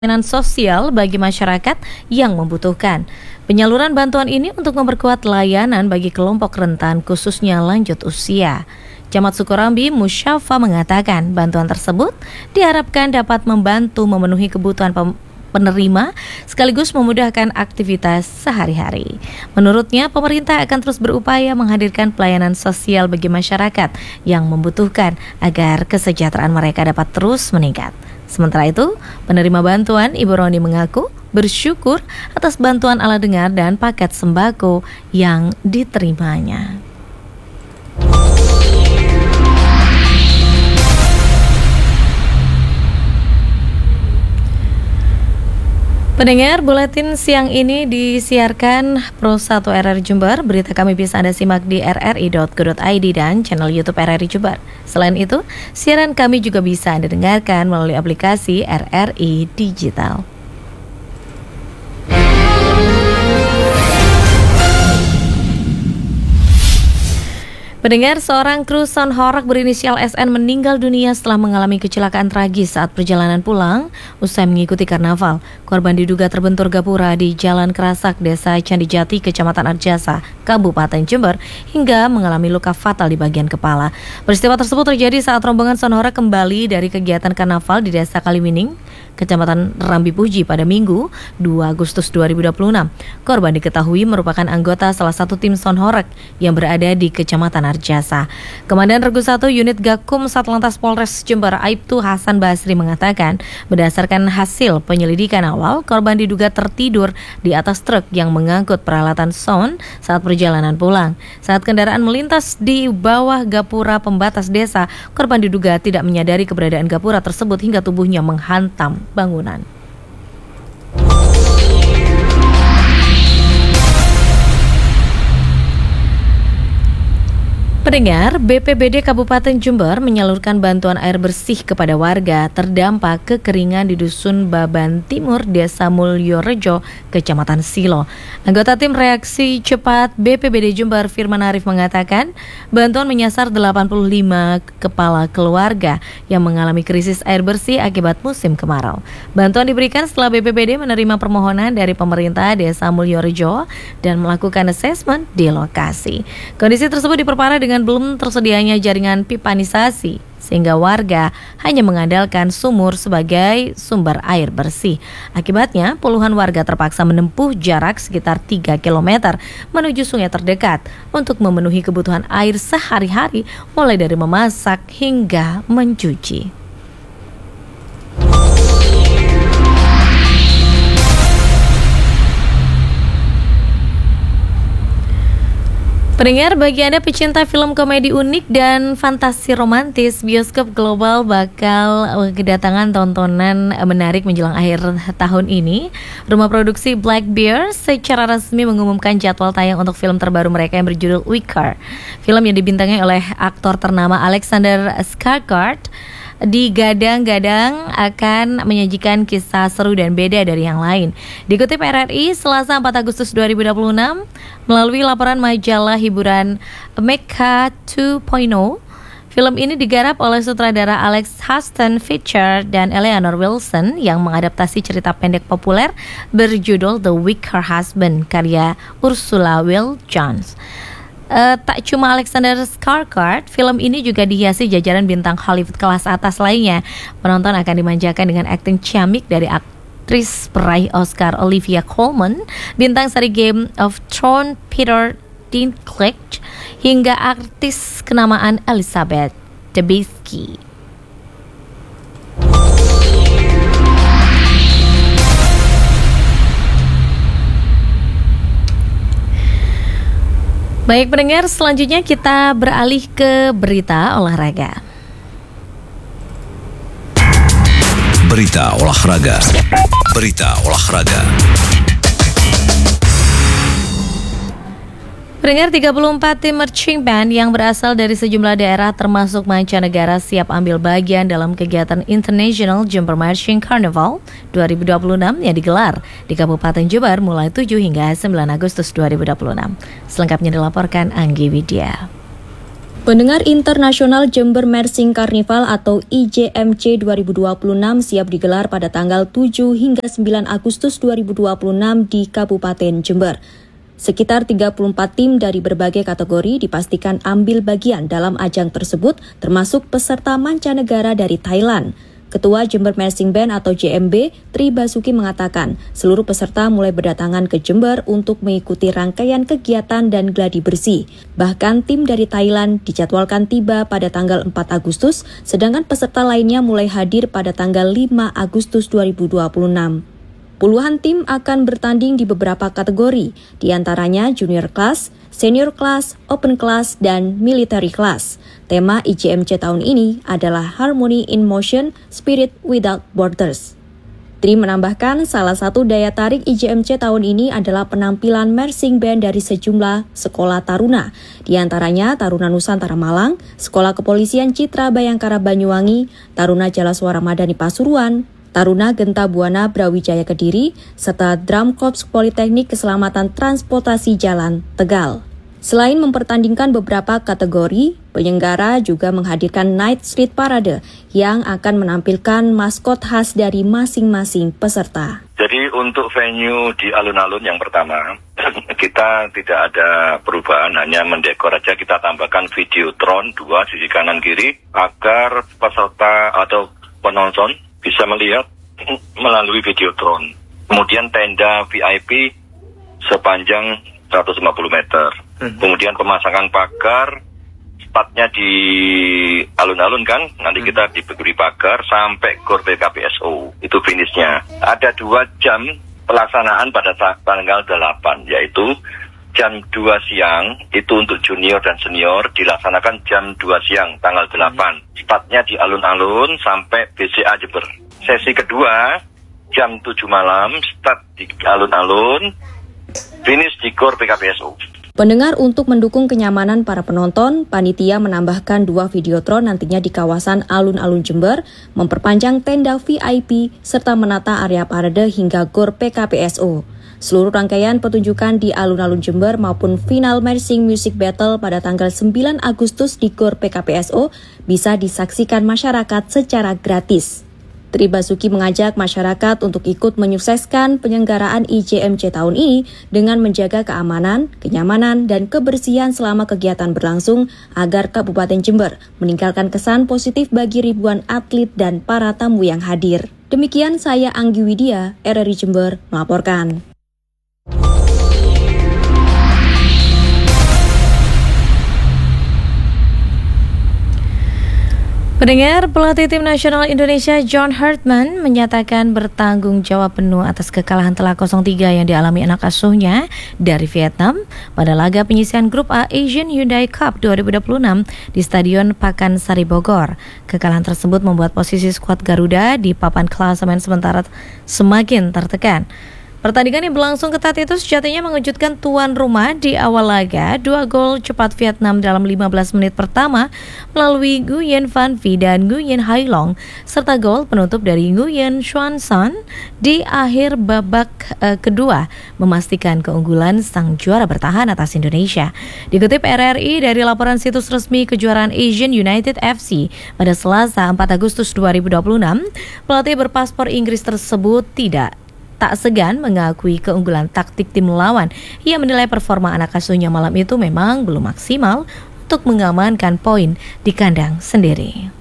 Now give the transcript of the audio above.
Pelayanan sosial bagi masyarakat yang membutuhkan. Penyaluran bantuan ini untuk memperkuat layanan bagi kelompok rentan khususnya lanjut usia. Camat Sukorambi Musyafa mengatakan bantuan tersebut diharapkan dapat membantu memenuhi kebutuhan penerima sekaligus memudahkan aktivitas sehari-hari. Menurutnya, pemerintah akan terus berupaya menghadirkan pelayanan sosial bagi masyarakat yang membutuhkan agar kesejahteraan mereka dapat terus meningkat. Sementara itu, penerima bantuan Ibu Roni mengaku bersyukur atas bantuan alat dengar dan paket sembako yang diterimanya. Pendengar, buletin siang ini disiarkan Pro 1 RRI Jember. Berita kami bisa Anda simak di rri.co.id dan channel YouTube RRI Jember. Selain itu, siaran kami juga bisa Anda dengarkan melalui aplikasi RRI Digital. Pendengar, seorang kru Sound Horeg berinisial SN meninggal dunia setelah mengalami kecelakaan tragis saat perjalanan pulang usai mengikuti karnaval. Korban diduga terbentur gapura di Jalan Kerasak, Desa Candijati, Kecamatan Arjasa, Kabupaten Jember, hingga mengalami luka fatal di bagian kepala. Peristiwa tersebut terjadi saat rombongan Sound Horeg kembali dari kegiatan karnaval di Desa Kaliwining, Kecamatan Rambi Puji pada Minggu 2 Agustus 2026. Korban diketahui merupakan anggota salah satu tim Sound Horeg yang berada di Kecamatan Arjasa. Komandan Regu 1 Unit Gakum Satlantas Polres Jember Aibtu Hasan Basri mengatakan, berdasarkan hasil penyelidikan awal, korban diduga tertidur di atas truk yang mengangkut peralatan sound saat perjalanan pulang. Saat kendaraan melintas di bawah gapura pembatas desa, korban diduga tidak menyadari keberadaan gapura tersebut hingga tubuhnya menghantam bangunan. Pendengar, BPBD Kabupaten Jember menyalurkan bantuan air bersih kepada warga terdampak kekeringan di Dusun Baban Timur, Desa Mulyorejo, Kecamatan Silo. Anggota tim reaksi cepat BPBD Jember Firman Arif mengatakan, bantuan menyasar 85 kepala keluarga yang mengalami krisis air bersih akibat musim kemarau. Bantuan diberikan setelah BPBD menerima permohonan dari pemerintah Desa Mulyorejo dan melakukan asesmen di lokasi. Kondisi tersebut diperparah dengan belum tersedianya jaringan pipanisasi, sehingga warga hanya mengandalkan sumur sebagai sumber air bersih. Akibatnya, puluhan warga terpaksa menempuh jarak sekitar 3 km menuju sungai terdekat untuk memenuhi kebutuhan air sehari-hari, mulai dari memasak hingga mencuci. Pendengar, bagi Anda pecinta film komedi unik dan fantasi romantis, Bioskop Global bakal kedatangan tontonan menarik menjelang akhir tahun ini. Rumah produksi Black Bear secara resmi mengumumkan jadwal tayang untuk film terbaru mereka yang berjudul Wicker. Film yang dibintangi oleh aktor ternama Alexander Skarsgård digadang-gadang akan menyajikan kisah seru dan beda dari yang lain. Dikutip RRI, Selasa 4 Agustus 2026, melalui laporan majalah hiburan Mecca 2.0, film ini digarap oleh sutradara Alex Huston Fisher dan Eleanor Wilson yang mengadaptasi cerita pendek populer berjudul The Wicker Husband karya Ursula Wildt-Jones. Tak cuma Alexander Skarsgård, film ini juga dihiasi jajaran bintang Hollywood kelas atas lainnya. Penonton akan dimanjakan dengan akting ciamik dari aktris peraih Oscar Olivia Colman, bintang seri Game of Thrones Peter Dinklage, hingga artis kenamaan Elizabeth Debicki. Baik pendengar, selanjutnya kita beralih ke berita olahraga. Berita olahraga. Berita olahraga. Pendengar, 34 tim marching band yang berasal dari sejumlah daerah termasuk mancanegara siap ambil bagian dalam kegiatan International Jember Marching Carnival 2026 yang digelar di Kabupaten Jember mulai 7 hingga 9 Agustus 2026. Selengkapnya dilaporkan Anggi Widya. Pendengar Internasional Jember Mersing Carnival atau IJMC 2026 siap digelar pada tanggal 7 hingga 9 Agustus 2026 di Kabupaten Jember. Sekitar 34 tim dari berbagai kategori dipastikan ambil bagian dalam ajang tersebut, termasuk peserta mancanegara dari Thailand. Ketua Jember Mersing Band atau JMB, Tri Basuki mengatakan, seluruh peserta mulai berdatangan ke Jember untuk mengikuti rangkaian kegiatan dan gladi bersih. Bahkan tim dari Thailand dijadwalkan tiba pada tanggal 4 Agustus, sedangkan peserta lainnya mulai hadir pada tanggal 5 Agustus 2026. Puluhan tim akan bertanding di beberapa kategori, di antaranya junior class, senior class, open class, dan military class. Tema IJMC tahun ini adalah Harmony in Motion, Spirit Without Borders. Tri menambahkan salah satu daya tarik IJMC tahun ini adalah penampilan Mersing Band dari sejumlah sekolah taruna, di antaranya Taruna Nusantara Malang, Sekolah Kepolisian Citra Bayangkara Banyuwangi, Taruna Jalaswara Madani Pasuruan, Taruna Genta Buana Brawijaya Kediri, serta Drum Corps Politeknik Keselamatan Transportasi Jalan Tegal. Selain mempertandingkan beberapa kategori, penyelenggara juga menghadirkan Night Street Parade yang akan menampilkan maskot khas dari masing-masing peserta. Jadi untuk venue di alun-alun yang pertama, kita tidak ada perubahan, hanya mendekor aja, kita tambahkan Videotron 2 sisi kanan kiri agar peserta atau penonton bisa melihat melalui Videotron. Kemudian tenda VIP sepanjang 150 meter. Kemudian pemasangan pagar, startnya di alun-alun kan, nanti kita diberi pagar sampai Gor PKPSO, itu finishnya. Ada 2 jam pelaksanaan pada tanggal 8, yaitu jam 2 siang, itu untuk junior dan senior, dilaksanakan jam 2 siang, tanggal 8. Startnya di alun-alun sampai BCA Jember. Sesi kedua, jam 7 malam, start di alun-alun, finish di Gor PKPSO. Pendengar, untuk mendukung kenyamanan para penonton, panitia menambahkan 2 Videotron nantinya di kawasan alun-alun Jember, memperpanjang tenda VIP, serta menata area parade hingga Gor PKPSO. Seluruh rangkaian pertunjukan di alun-alun Jember maupun final Mersing Music Battle pada tanggal 9 Agustus di Gor PKPSO bisa disaksikan masyarakat secara gratis. Tri Basuki mengajak masyarakat untuk ikut menyukseskan penyelenggaraan IJMC tahun ini dengan menjaga keamanan, kenyamanan, dan kebersihan selama kegiatan berlangsung agar Kabupaten Jember meninggalkan kesan positif bagi ribuan atlet dan para tamu yang hadir. Demikian saya Anggi Widya, RRI Jember, melaporkan. Pendengar, pelatih tim nasional Indonesia John Hartman menyatakan bertanggung jawab penuh atas kekalahan telak 0-3 yang dialami anak asuhnya dari Vietnam pada laga penyisihan grup A Asian Hyundai Cup 2026 di Stadion Pakansari Bogor. Kekalahan tersebut membuat posisi skuad Garuda di papan klasemen sementara semakin tertekan. Pertandingan yang berlangsung ketat itu sejatinya mengejutkan tuan rumah di awal laga. 2 gol cepat Vietnam dalam 15 menit pertama melalui Nguyen Van Vie dan Nguyen Hai Long, serta gol penutup dari Nguyen Xuan Son di akhir babak kedua memastikan keunggulan sang juara bertahan atas Indonesia. Dikutip RRI dari laporan situs resmi kejuaraan Asian United FC pada Selasa 4 Agustus 2026, pelatih berpaspor Inggris tersebut tak segan mengakui keunggulan taktik tim lawan. Ia menilai performa anak asuhnya malam itu memang belum maksimal untuk mengamankan poin di kandang sendiri.